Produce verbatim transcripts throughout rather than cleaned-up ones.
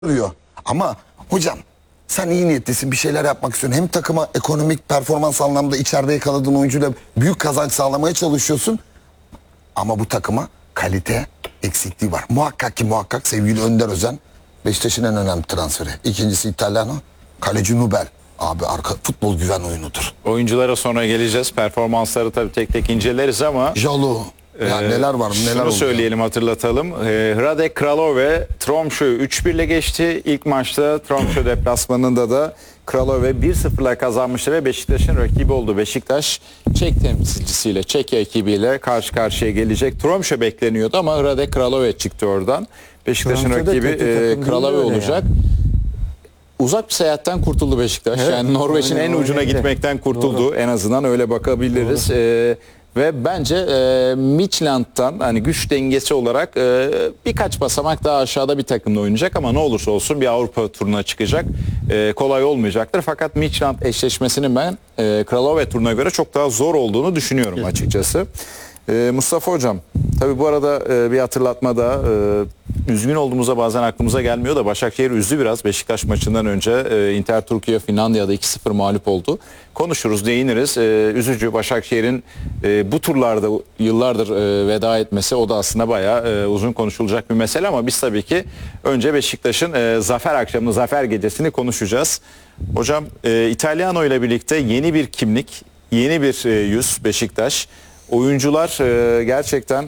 Diyor. Ama hocam sen iyi niyetlisin, bir şeyler yapmak istiyorsun. Hem takıma ekonomik performans anlamda içeride yakaladığın oyuncuyla büyük kazanç sağlamaya çalışıyorsun. Ama bu takıma kalite eksikliği var. Muhakkak ki muhakkak sevgili Önder Özen Beşiktaş'ın en önemli transferi. İkincisi İtalyano, kaleci Nubel. Abi arka futbol güven oyunudur. Oyunculara sonra geleceğiz. Performansları tabii tek tek inceleriz ama Jalo. Ya Ee, neler var neler şunu oldu. söyleyelim, hatırlatalım. Ee, Hradek Kralove Tromsø'yu üç bir ile geçti. İlk maçta Tromsø deplasmanında da Kralove bir sıfır ile kazanmıştı ve Beşiktaş'ın rakibi oldu. Beşiktaş Çek temsilcisiyle, Çek ekibiyle karşı karşıya gelecek. Tromsø bekleniyordu ama Hradek Kralove çıktı oradan. Beşiktaş'ın Tromsø da rakibi kötü e, takım Kralove değil öyle olacak. Uzak bir seyahatten kurtuldu Beşiktaş. Evet, yani Norveç'in en aynen, ucuna öyle. gitmekten kurtuldu. Doğru. En azından öyle bakabiliriz. Ee, ve bence e, Midtjylland'dan hani güç dengesi olarak e, birkaç basamak daha aşağıda bir takımda oynayacak ama ne olursa olsun bir Avrupa turuna çıkacak. E, kolay olmayacaktır. Fakat Midtjylland eşleşmesinin ben e, Kralove turuna göre çok daha zor olduğunu düşünüyorum açıkçası. E, Mustafa Hocam, tabii bu arada e, bir hatırlatma da e, üzgün olduğumuza bazen aklımıza gelmiyor da Başakşehir üzdü biraz. Beşiktaş maçından önce e, Inter Türkiye Finlandiya'da iki sıfır mağlup oldu. Konuşuruz, değiniriz. E, üzücü Başakşehir'in e, bu turlarda yıllardır e, veda etmesi, o da aslında bayağı e, uzun konuşulacak bir mesele ama biz tabii ki önce Beşiktaş'ın e, zafer akşamını, zafer gecesini konuşacağız. Hocam e, İtalyano ile birlikte yeni bir kimlik, yeni bir e, yüz Beşiktaş. Oyuncular e, gerçekten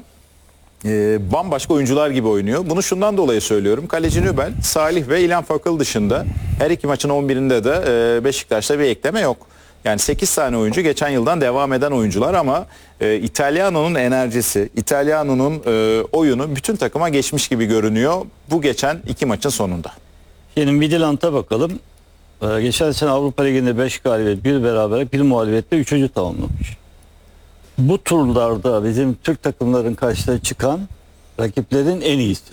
e, bambaşka oyuncular gibi oynuyor. Bunu şundan dolayı söylüyorum. Kaleci Nübel, Salih ve İlhan Fakıl dışında her iki maçın on birinde de e, Beşiktaş'ta bir ekleme yok. Yani sekiz tane oyuncu geçen yıldan devam eden oyuncular ama e, İtalyano'nun enerjisi, İtalyano'nun e, oyunu bütün takıma geçmiş gibi görünüyor bu geçen iki maçın sonunda. Şimdi Midtjylland'a bakalım. Ee, geçen sene Avrupa Ligi'nde beş galibiyet, bir beraberlik, bir mağlubiyetle üçüncü tamamlamış. Bu turlarda bizim Türk takımların karşısına çıkan rakiplerin en iyisi.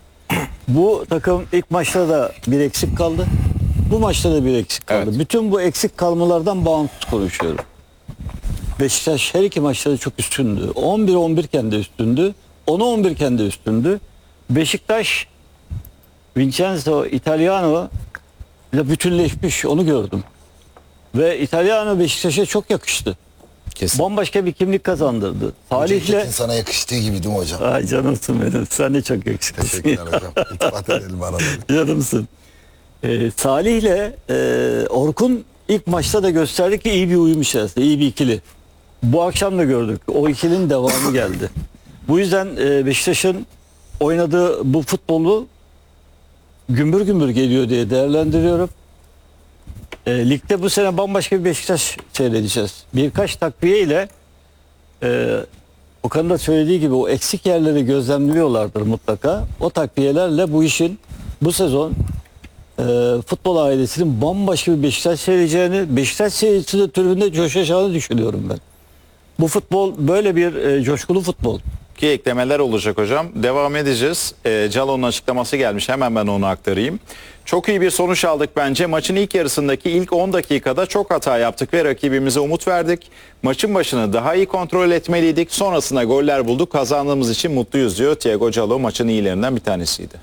Bu takım ilk maçta da bir eksik kaldı. Bu maçta da bir eksik kaldı. Evet. Bütün bu eksik kalmalardan bağımsız konuşuyorum. Beşiktaş her iki maçta da çok üstündü. on bir on bir iken de üstündü. on on bir iken de üstündü. Beşiktaş Vincenzo Italiano ile bütünleşmiş, onu gördüm. Ve Italiano Beşiktaş'a çok yakıştı. Kesin. Bambaşka bir kimlik kazandırdı. Salih'le... Hocam, sana yakıştığı gibi değil mi hocam? Ay canımsın benim. Sen de çok yakışıklısın. Teşekkürler hocam. İltifat edelim arada. Canımsın. Ee, Salih'le e, Orkun ilk maçta da gösterdi ki iyi bir uyum içerisinde, iyi bir ikili. Bu akşam da gördük. O ikilinin devamı geldi. Bu yüzden e, Beşiktaş'ın oynadığı bu futbolu gümbür gümbür geliyor diye değerlendiriyorum. E, ligde bu sene bambaşka bir Beşiktaş seyredeceğiz. Birkaç takviye ile e, Okan'ın da söylediği gibi o eksik yerleri gözlemliyorlardır mutlaka. O takviyelerle bu işin bu sezon e, futbol ailesinin bambaşka bir Beşiktaş seyredeceğini, Beşiktaş seyircisi tribünde coşacağını düşünüyorum ben. Bu futbol böyle bir e, coşkulu futbol. Ki eklemeler olacak hocam. Devam edeceğiz. E, Calo'nun açıklaması gelmiş. Hemen ben onu aktarayım. Çok iyi bir sonuç aldık bence. Maçın ilk yarısındaki ilk on dakikada çok hata yaptık ve rakibimize umut verdik. Maçın başını daha iyi kontrol etmeliydik. Sonrasında goller bulduk. Kazandığımız için mutluyuz diyor. Thiago Calo maçın iyilerinden bir tanesiydi.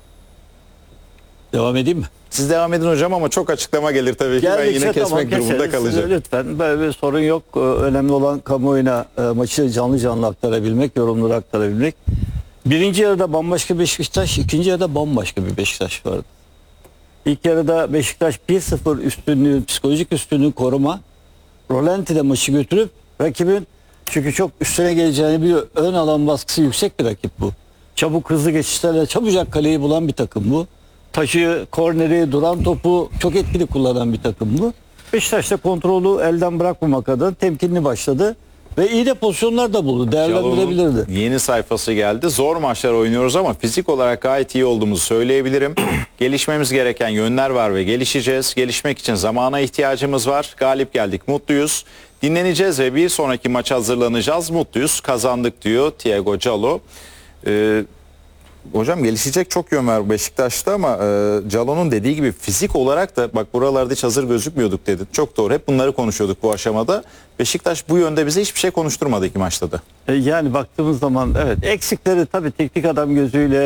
Devam edeyim mi? Siz devam edin hocam ama çok açıklama gelir tabii ki. Ben yine kesmek durumunda keseriz. kalacağım. Lütfen, böyle bir sorun yok. Ee, Önemli olan kamuoyuna e, maçı canlı canlı aktarabilmek, yorumları aktarabilmek. Birinci yarıda bambaşka Beşiktaş, ikinci yarıda bambaşka bir Beşiktaş vardı. İlk yarıda Beşiktaş bir sıfır üstünlüğü, psikolojik üstünlüğü koruma, Rolanti'de maçı götürüp rakibin, çünkü çok üstüne geleceğini biliyor, ön alan baskısı yüksek bir rakip bu. Çabuk hızlı geçişlerle çabucak kaleyi bulan bir takım bu. Taşı, korneri, duran topu çok etkili kullanan bir takım bu. Beşiktaş da kontrolü elden bırakmamak adına temkinli başladı. Ve iyi de pozisyonlar da buldu. Değerlendirebilirdi. Calo'nun yeni sayfası geldi. Zor maçlar oynuyoruz ama fizik olarak gayet iyi olduğumuzu söyleyebilirim. Gelişmemiz gereken yönler var ve gelişeceğiz. Gelişmek için zamana ihtiyacımız var. Galip geldik, mutluyuz. Dinleneceğiz ve bir sonraki maça hazırlanacağız. Mutluyuz, kazandık diyor Thiago Calo. Ee, Hocam gelişecek çok yön var Beşiktaş'ta ama e, Calo'nun dediği gibi fizik olarak da bak buralarda hiç hazır gözükmüyorduk dedi. Çok doğru. Hep bunları konuşuyorduk bu aşamada. Beşiktaş bu yönde bize hiçbir şey konuşturmadı iki maçta da. E, yani baktığımız zaman evet, eksikleri tabii teknik adam gözüyle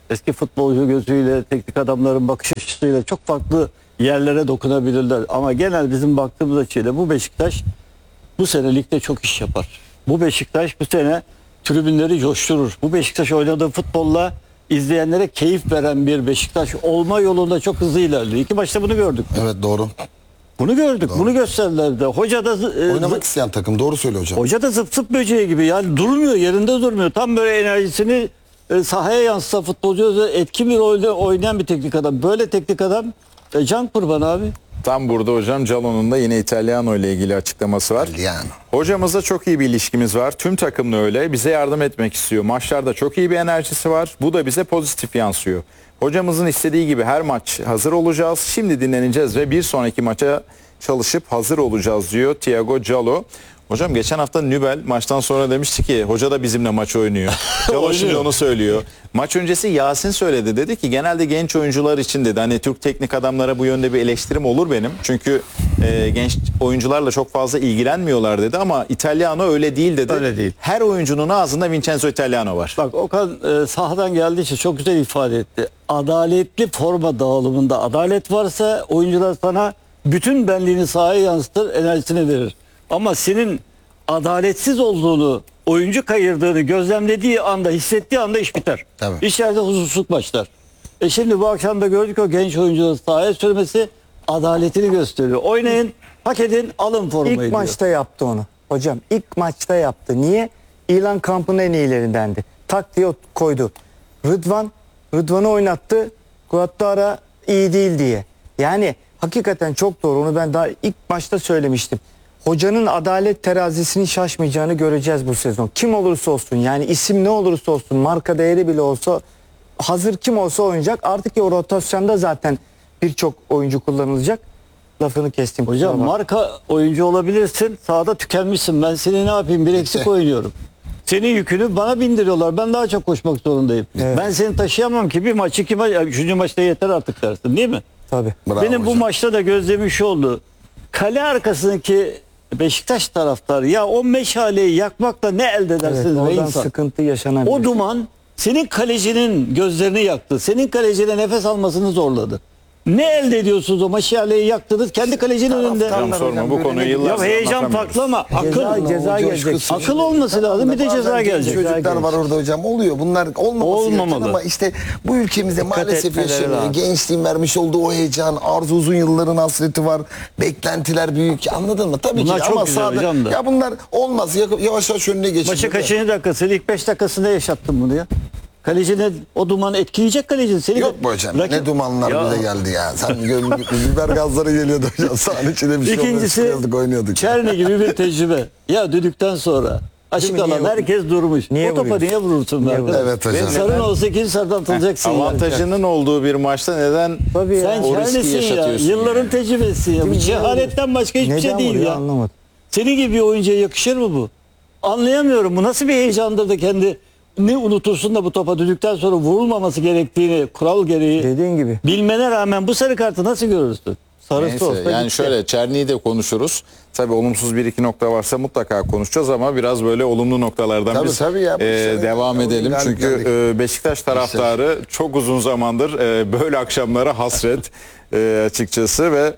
eski futbolcu gözüyle, teknik adamların bakış açısıyla çok farklı yerlere dokunabilirler. Ama genel bizim baktığımız açıyla bu Beşiktaş bu sene ligde çok iş yapar. Bu Beşiktaş bu sene tribünleri coşturur. Bu Beşiktaş oynadığı futbolla izleyenlere keyif veren bir Beşiktaş olma yolunda çok hızlı ilerliyor. İki maçta bunu gördük. Evet, doğru. Bunu gördük. Bunu gösterdiler de. Hoca da zı- e, Oynamak zı- isteyen takım, doğru söylüyor hocam. hoca da zıp zıp böceği gibi. Yani durmuyor, yerinde durmuyor. Tam böyle enerjisini e, sahaya yansıtan futbolcu da etkin bir rolde oynayan bir teknik adam. Böyle teknik adam e, can kurban abi. Tam burada hocam Calon'un da yine İtalyano ile ilgili açıklaması var. Yani. Hocamızla çok iyi bir ilişkimiz var. Tüm takımla öyle. Bize yardım etmek istiyor. Maçlarda çok iyi bir enerjisi var. Bu da bize pozitif yansıyor. Hocamızın istediği gibi her maç hazır olacağız. Şimdi dinleneceğiz ve bir sonraki maça çalışıp hazır olacağız diyor Thiago Callo. Hocam geçen hafta Nübel maçtan sonra demişti ki hoca da bizimle maç oynuyor. Callo şimdi Oynuyor. onu söylüyor. Maç öncesi Yasin söyledi, dedi ki genelde genç oyuncular için dedi hani Türk teknik adamlara bu yönde bir eleştirim olur benim. Çünkü e, genç oyuncularla çok fazla ilgilenmiyorlar dedi ama İtalyano öyle değil dedi. Öyle değil. Her oyuncunun ağzında Vincenzo Italiano var. Bak Okan e, sahadan geldiği için çok güzel ifade etti. Adaletli forma dağılımında adalet varsa oyuncular sana bütün benliğini sahaya yansıtır, enerjisini verir. Ama senin adaletsiz olduğunu, oyuncu kayırdığını gözlemlediği anda, hissettiği anda iş biter. Tabii. İçeride huzursuzluk başlar. E şimdi bu akşam da gördük o genç oyuncuların sahaya sürmesi adaletini gösteriyor. Oynayın, hak edin, alın formayı İlk diyor. maçta yaptı onu. Hocam ilk maçta yaptı. Niye? İlan kampının en iyilerindendi. Tak diye koydu. Rıdvan, Rıdvan'ı oynattı. Guattara iyi değil diye. Yani hakikaten çok doğru. Onu ben daha ilk maçta söylemiştim. Hocanın adalet terazisinin şaşmayacağını göreceğiz bu sezon. Kim olursa olsun, yani isim ne olursa olsun, marka değeri bile olsa, hazır kim olsa oynayacak. Artık o rotasyonda zaten birçok oyuncu kullanılacak. Lafını kestim. Hocam kusura bakma. marka oyuncu olabilirsin. Sahada tükenmişsin. Ben seni ne yapayım? Bir eksik oynuyorum. Senin yükünü bana bindiriyorlar. Ben daha çok koşmak zorundayım. Evet. Ben seni taşıyamam ki bir maç, iki maç, yani üçüncü maçta yeter artık dersin, değil mi? Tabii. Bravo Benim bu hocam. maçta da gözlemim şu oldu. Kale arkasındaki Beşiktaş taraftarı ya o meşaleyi yakmakla ne elde Evet, edersiniz be oradan insan? sıkıntı yaşanabilir. O duman senin kalecinin gözlerini yaktı. Senin kalecine nefes almasını zorladı. Ne elde ediyorsunuz o meşaleyi yaktınız kendi kalecinin önünde. Hocam sorma, bu konuyu Ya yıllardır heyecan anlatamıyoruz. farklı ama Ceza, akıl ceza gelecek. akıl olması lazım, bir de Bazen ceza genç gelecek. Çocuklar var orada hocam, oluyor. Bunlar olmaması Olmamalı. gereken ama işte bu ülkemizde maalesef etmeleri yaşanıyor. lazım. Gençliğin vermiş olduğu o heyecan, arzu, uzun yılların hasreti var. Beklentiler büyük. Anladın mı? Tabii Bunlar ki çok ama güzel sahada hocam da. ya bunlar olmaz. Ya- Yavaş yavaş önüne geçin. Maçı kaçıncı dakikası? İlk beş dakikasında yaşattım bunu ya. Kalecine o duman etkileyecek kalecini. Seni Yok de- mu hocam? Rakip- Ne dumanlar Ya. bize geldi ya. Sen gör, biber gazları geliyordu hocam. Sahanın içinde bir şey olmuyor. İkincisi Çıkıyorduk, oynuyorduk. Çerni gibi bir tecrübe. Ya düdükten sonra açık Değil mi? alan Niye- herkes durmuş. Niye o topa vuruyorsun? niye vurursun? Niye be vuruyorsun? arkadaş? Evet hocam. Sarın olsa ikinci sarıdan atılacaksın. yani. Avantajının olduğu bir maçta neden Tabii ya. Sen o riski Çerni'sin ya. yaşatıyorsun? Yılların yani? tecrübesi ya. Bu Niye cehaletten başka hiçbir Neden şey değil vuruyor ya. anlamadım. Senin gibi bir oyuncuya yakışır mı bu? Anlayamıyorum. Bu nasıl bir heyecandır da kendi ne unutursun da bu topa düdükten sonra vurulmaması gerektiğini kural gereği Dediğin gibi. bilmene rağmen bu sarı kartı nasıl görürsün? Sarısı Neyse, olsa yani gitti. şöyle Çerni'yi de konuşuruz. Tabii olumsuz bir iki nokta varsa mutlaka konuşacağız ama biraz böyle olumlu noktalardan Tabii, biz tabii ya, bu e, işlere devam geldik, edelim. geldik, Çünkü geldik. e, Beşiktaş taraftarı çok uzun zamandır e, böyle akşamlara hasret e, açıkçası ve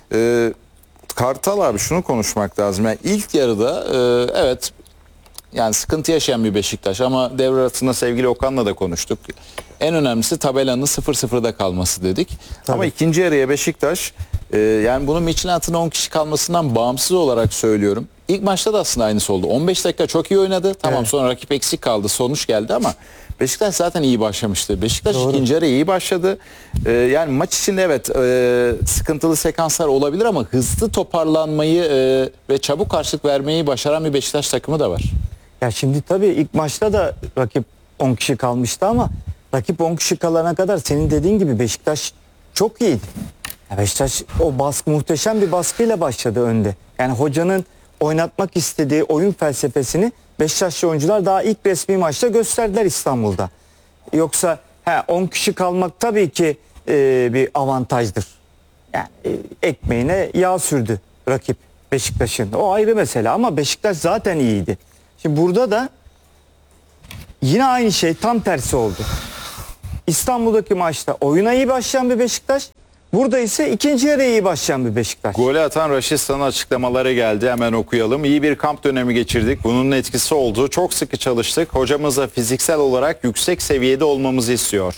e, Kartal abi şunu konuşmak lazım. Yani ilk yarıda e, evet yani sıkıntı yaşayan bir Beşiktaş ama devre arasında sevgili Okan'la da konuştuk. En önemlisi tabelanın sıfır sıfırda kalması dedik. Ama ikinci yarıya Beşiktaş e, yani bunun Midtjylland'ın on kişi kalmasından bağımsız olarak söylüyorum. İlk maçta da aslında aynısı oldu. on beş dakika çok iyi oynadı. Tamam Evet. sonra rakip eksik kaldı. Sonuç geldi ama Beşiktaş zaten iyi başlamıştı. Beşiktaş ikinci yarı iyi başladı. E, yani maç içinde evet e, sıkıntılı sekanslar olabilir ama hızlı toparlanmayı e, ve çabuk karşılık vermeyi başaran bir Beşiktaş takımı da var. Ya şimdi tabii ilk maçta da rakip on kişi kalmıştı ama rakip on kişi kalana kadar senin dediğin gibi Beşiktaş çok iyiydi. Ya Beşiktaş o baskı, muhteşem bir baskıyla başladı önde. Yani hocanın oynatmak istediği oyun felsefesini Beşiktaşlı oyuncular daha ilk resmi maçta gösterdiler İstanbul'da. Yoksa he, on kişi kalmak tabii ki e, bir avantajdır. Yani e, ekmeğine yağ sürdü rakip Beşiktaş'ın. O ayrı mesele ama Beşiktaş zaten iyiydi. Şimdi burada da yine aynı şey tam tersi oldu. İstanbul'daki maçta oyuna iyi başlayan bir Beşiktaş. Burada ise ikinci yarıya iyi başlayan bir Beşiktaş. Golü atan Raşitsa'nın açıklamaları geldi. Hemen okuyalım. İyi bir kamp dönemi geçirdik. Bunun etkisi oldu. Çok sıkı çalıştık. Hocamız da fiziksel olarak yüksek seviyede olmamızı istiyor.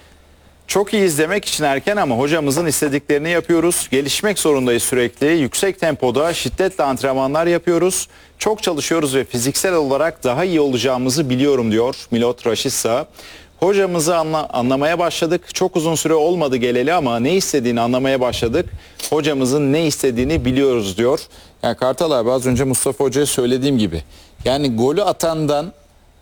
Çok iyi izlemek için erken ama hocamızın istediklerini yapıyoruz. Gelişmek zorundayız sürekli. Yüksek tempoda şiddetle antrenmanlar yapıyoruz. Çok çalışıyoruz ve fiziksel olarak daha iyi olacağımızı biliyorum diyor Milot Rashica. Hocamızı anla, anlamaya başladık. Çok uzun süre olmadı geleli ama ne istediğini anlamaya başladık. Hocamızın ne istediğini biliyoruz diyor. Yani Kartal abi az önce Mustafa Hoca'ya söylediğim gibi. Yani golü atandan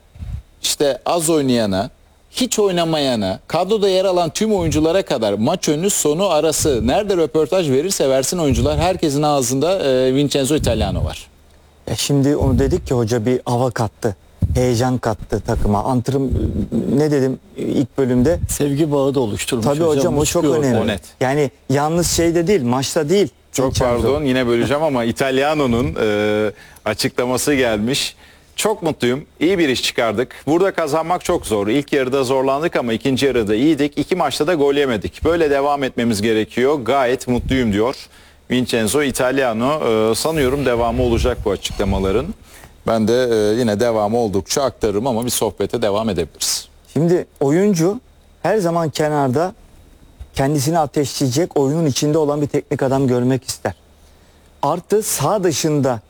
işte az oynayana, hiç oynamayana, kadroda yer alan tüm oyunculara kadar maç önü sonu arası nerede röportaj verirse versin oyuncular herkesin ağzında e, Vincenzo Italiano var. E şimdi onu dedik ki hoca bir hava kattı. Heyecan kattı takıma. Antrenman ne dedim ilk bölümde? Sevgi bağı da oluşturmuş. Tabii hocam o çok çıkıyor önemli. O net. Yani yalnız şeyde değil, maçta değil. Çok Vincenzo. pardon yine böleceğim ama Italiano'nun e, açıklaması gelmiş. Çok mutluyum. İyi bir iş çıkardık. Burada kazanmak çok zor. İlk yarıda zorlandık ama ikinci yarıda iyiydik. İki maçta da gol yemedik. Böyle devam etmemiz gerekiyor. Gayet mutluyum diyor Vincenzo Italiano. E, sanıyorum devamı olacak bu açıklamaların. Ben de e, yine devamı oldukça aktarırım ama bir sohbete devam edebiliriz. Şimdi oyuncu her zaman kenarda kendisini ateşleyecek, oyunun içinde olan bir teknik adam görmek ister. Artı sağ dışında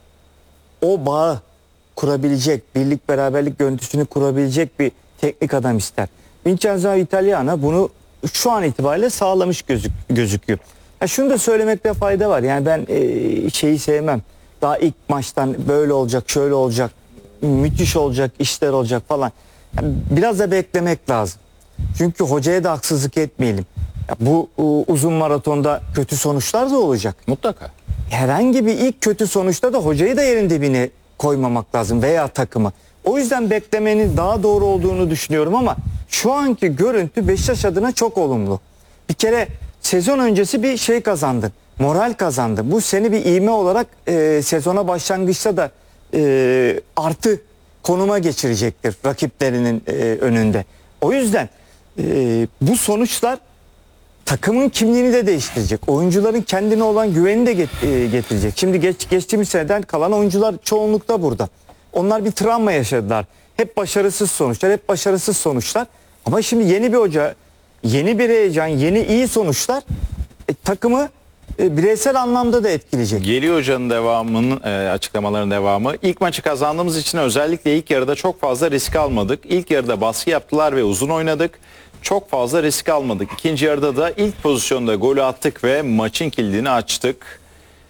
o bağı kurabilecek, birlik beraberlik görüntüsünü kurabilecek bir teknik adam ister. Vincenzo Italiano bunu şu an itibariyle sağlamış gözük, gözüküyor. Ya şunu da söylemekte fayda var. Yani ben e, şeyi sevmem. Daha ilk maçtan böyle olacak, şöyle olacak, müthiş olacak, işler olacak falan. Yani biraz da beklemek lazım. Çünkü hocaya da haksızlık etmeyelim. Ya bu u, uzun maratonda kötü sonuçlar da olacak. Mutlaka. Herhangi bir ilk kötü sonuçta da hocayı da yerin dibine koymamak lazım veya takımı. O yüzden beklemenin daha doğru olduğunu düşünüyorum ama şu anki görüntü Beşiktaş adına çok olumlu. Bir kere sezon öncesi bir şey kazandın. Moral kazandın. Bu seni bir ivme olarak e, sezona başlangıçta da e, artı konuma geçirecektir rakiplerinin e, önünde. O yüzden e, bu sonuçlar takımın kimliğini de değiştirecek. Oyuncuların kendine olan güveni de get- e, getirecek. Şimdi geç, geçtiğimiz seneden kalan oyuncular çoğunlukta burada. Onlar bir travma yaşadılar. Hep başarısız sonuçlar, hep başarısız sonuçlar. Ama şimdi yeni bir hoca, yeni bir heyecan, yeni iyi sonuçlar e, takımı e, bireysel anlamda da etkileyecek. Geliyor hocanın devamının e, açıklamaların devamı. İlk maçı kazandığımız için özellikle ilk yarıda çok fazla risk almadık. İlk yarıda baskı yaptılar ve uzun oynadık. Çok fazla risk almadık. İkinci yarıda da ilk pozisyonda golü attık ve maçın kilidini açtık.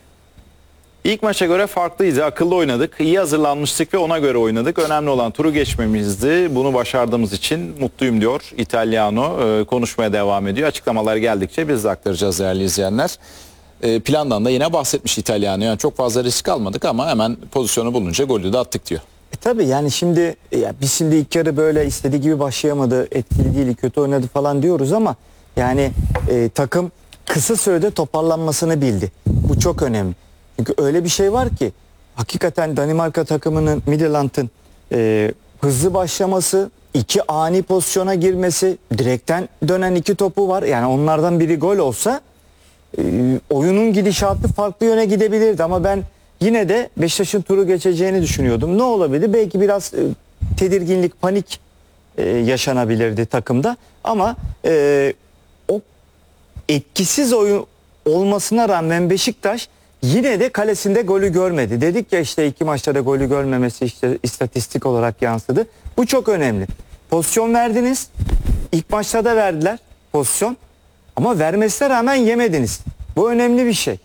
İlk maça göre farklıydı. Akıllı oynadık. İyi hazırlanmıştık ve ona göre oynadık. Önemli olan turu geçmemizdi. Bunu başardığımız için mutluyum diyor Italiano. Ee, konuşmaya devam ediyor. Açıklamalar geldikçe biz de aktaracağız değerli izleyenler. Ee, plandan da yine bahsetmiş Italiano. Yani çok fazla risk almadık ama hemen pozisyonu bulunca golü de attık diyor. E tabii yani şimdi ya biz şimdi ilk yarı böyle istediği gibi başlayamadı, etkili değil, kötü oynadı falan diyoruz ama yani e, takım kısa sürede toparlanmasını bildi. Bu çok önemli. Çünkü öyle bir şey var ki hakikaten Danimarka takımının Midtjylland'ın e, hızlı başlaması, iki ani pozisyona girmesi, direkten dönen iki topu var. Yani onlardan biri gol olsa e, oyunun gidişatı farklı yöne gidebilirdi ama ben yine de Beşiktaş'ın turu geçeceğini düşünüyordum. Ne olabilir? Belki biraz e, tedirginlik, panik e, yaşanabilirdi takımda. Ama e, o etkisiz oyun olmasına rağmen Beşiktaş yine de kalesinde golü görmedi. Dedik ya işte iki maçta da golü görmemesi işte istatistik olarak yansıdı. Bu çok önemli. Pozisyon verdiniz. İlk maçta da verdiler pozisyon. Ama vermesine rağmen yemediniz. Bu önemli bir şey.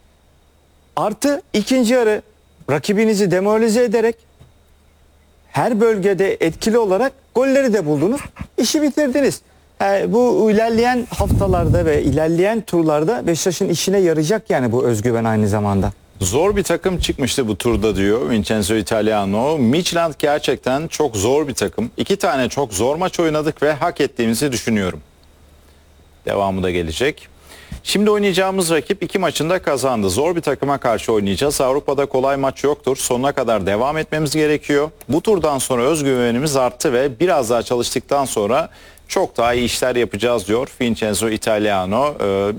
Artı ikinci yarı rakibinizi demoralize ederek her bölgede etkili olarak golleri de buldunuz. İşi bitirdiniz. Yani bu ilerleyen haftalarda ve ilerleyen turlarda Beşiktaş'ın işine yarayacak yani bu özgüven aynı zamanda. Zor bir takım çıkmıştı bu turda diyor Vincenzo Italiano. Midtjylland gerçekten çok zor bir takım. İki tane çok zor maç oynadık ve hak ettiğimizi düşünüyorum. Devamı da gelecek. Şimdi oynayacağımız rakip iki maçında kazandı. Zor bir takıma karşı oynayacağız. Avrupa'da kolay maç yoktur. Sonuna kadar devam etmemiz gerekiyor. Bu turdan sonra özgüvenimiz arttı ve biraz daha çalıştıktan sonra çok daha iyi işler yapacağız diyor Vincenzo Italiano. Ee,